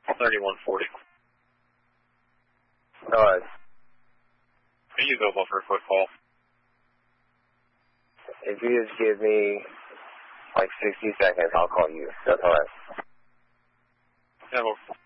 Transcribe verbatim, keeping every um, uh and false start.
thirty-one forty. Alright. Are you available for a quick call? If you just give me like sixty seconds, I'll call you. That's alright. Yeah, well,